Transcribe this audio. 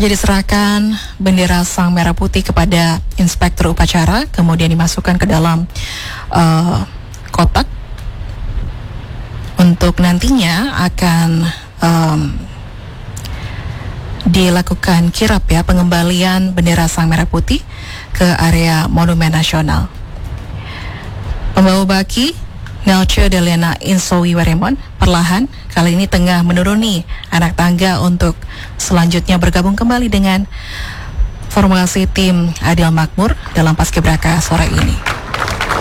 Jadi serahkan bendera Sang Merah Putih kepada inspektur upacara, kemudian dimasukkan ke dalam kotak untuk nantinya akan dilakukan kirap ya, pengembalian bendera Sang Merah Putih ke area Monumen Nasional. Pembawa baki Nelce Deliana Insowi Weremon perlahan kali ini tengah menuruni anak tangga untuk selanjutnya bergabung kembali dengan formasi tim Adil Makmur dalam Paskibraka sore ini.